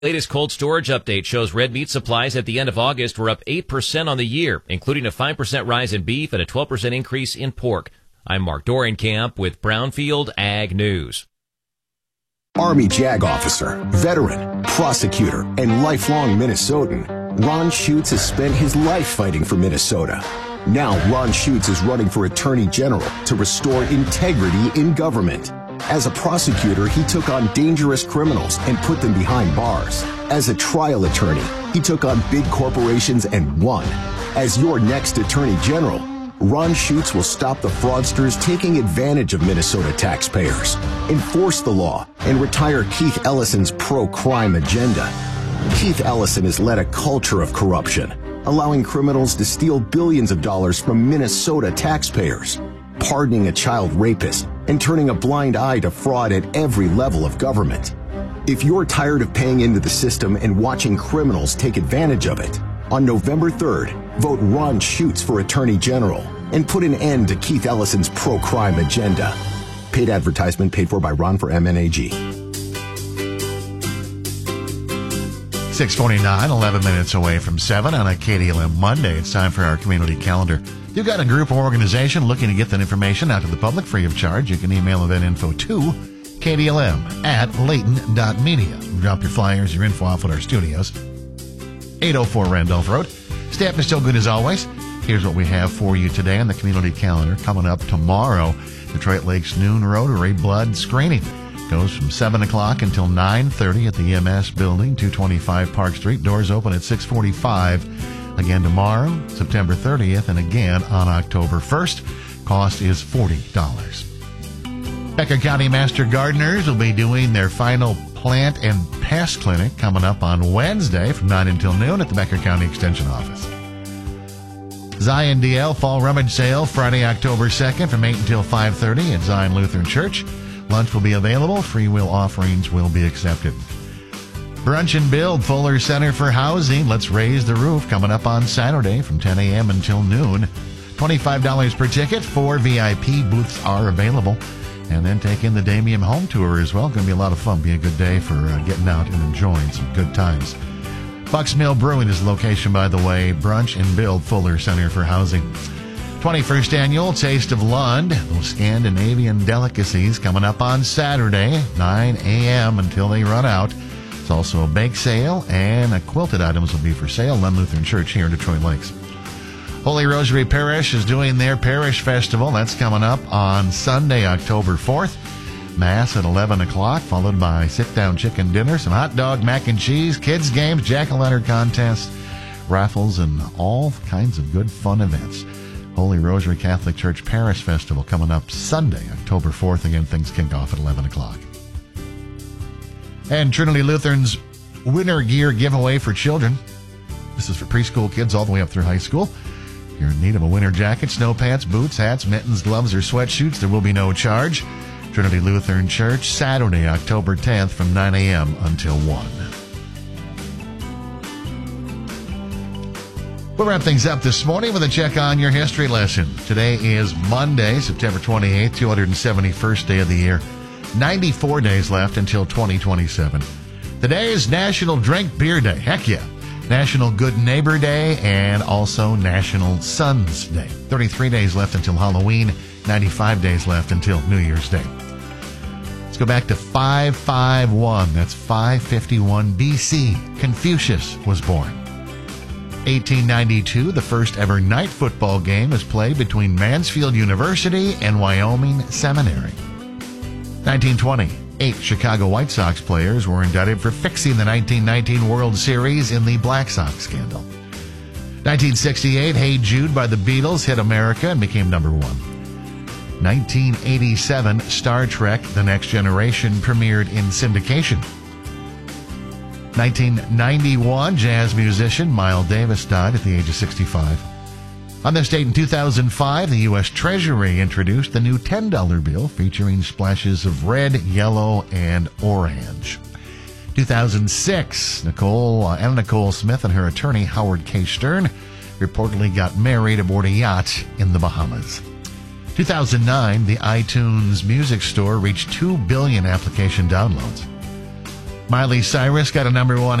Latest cold storage update shows red meat supplies at the end of August were up 8% on the year, including a 5% rise in beef and a 12% increase in pork. I'm Mark Dorenkamp with Brownfield Ag News. Army JAG officer, veteran, prosecutor, and lifelong Minnesotan, Ron Schutz has spent his life fighting for Minnesota. Now Ron Schutz is running for Attorney General to restore integrity in government. As a prosecutor, he took on dangerous criminals and put them behind bars. As a trial attorney, he took on big corporations and won. As your next Attorney General, Ron Schutz will stop the fraudsters taking advantage of Minnesota taxpayers, enforce the law, and retire Keith Ellison's pro-crime agenda. Keith Ellison has led a culture of corruption, allowing criminals to steal billions of dollars from Minnesota taxpayers, pardoning a child rapist, and turning a blind eye to fraud at every level of government. If you're tired of paying into the system and watching criminals take advantage of it, on November 3rd, vote Ron Schutz for Attorney General and put an end to Keith Ellison's pro-crime agenda. Paid advertisement paid for by Ron for MNAG. 6:49, 11 minutes away from 7 on a KDLM Monday. It's time for our community calendar. You've got a group or organization looking to get that information out to the public free of charge. You can email event info to kdlm@layton.media. Drop your flyers, your info off at our studios. 804 Randolph Road. Staff is still good as always. Here's what we have for you today on the community calendar. Coming up tomorrow, Detroit Lakes Noon Rotary Blood Screening goes from 7 o'clock until 9:30 at the EMS building, 225 Park Street. Doors open at 6:45. Again tomorrow, September 30th, and again on October 1st. Cost is $40. Becker County Master Gardeners will be doing their final plant and pest clinic coming up on Wednesday from 9 until noon at the Becker County Extension Office. Zion DL Fall Rummage Sale Friday, October 2nd from 8 until 5:30 at Zion Lutheran Church. Lunch will be available. Free will offerings will be accepted. Brunch and Build Fuller Center for Housing. Let's Raise the Roof coming up on Saturday from 10 a.m. until noon. $25 per ticket. 4 VIP booths are available. And then take in the Damian Home Tour as well. Going to be a lot of fun. Be a good day for getting out and enjoying some good times. Bucks Mill Brewing is the location, by the way. Brunch and Build Fuller Center for Housing. 21st Annual Taste of Lund. Those Scandinavian delicacies coming up on Saturday, 9 a.m. until they run out. It's also a bake sale, and quilted items will be for sale. Lund Lutheran Church here in Detroit Lakes. Holy Rosary Parish is doing their Parish Festival. That's coming up on Sunday, October 4th. Mass at 11 o'clock, followed by sit-down chicken dinner, some hot dog, mac and cheese, kids' games, jack-o'-lantern contests, raffles, and all kinds of good fun events. Holy Rosary Catholic Church Parish Festival coming up Sunday, October 4th. Again, things kick off at 11 o'clock. And Trinity Lutheran's Winter Gear Giveaway for children. This is for preschool kids all the way up through high school. If you're in need of a winter jacket, snow pants, boots, hats, mittens, gloves, or sweatshirts, there will be no charge. Trinity Lutheran Church, Saturday, October 10th from 9 a.m. until 1. We'll wrap things up this morning with a check on your history lesson. Today is Monday, September 28th, 271st day of the year. 94 days left until 2027. Today is National Drink Beer Day. Heck yeah. National Good Neighbor Day and also National Sons Day. 33 days left until Halloween. 95 days left until New Year's Day. Let's go back to 551. That's 551 BC. Confucius was born. 1892, the first ever night football game was played between Mansfield University and Wyoming Seminary. 1920, 8 Chicago White Sox players were indicted for fixing the 1919 World Series in the Black Sox scandal. 1968, Hey Jude by the Beatles hit America and became number 1. 1987, Star Trek The Next Generation premiered in syndication. 1991, jazz musician Miles Davis died at the age of 65. On this date in 2005, the U.S. Treasury introduced the new $10 bill featuring splashes of red, yellow, and orange. 2006, Anna Nicole Smith and her attorney Howard K. Stern reportedly got married aboard a yacht in the Bahamas. 2009, the iTunes Music Store reached 2 billion application downloads. Miley Cyrus got a #1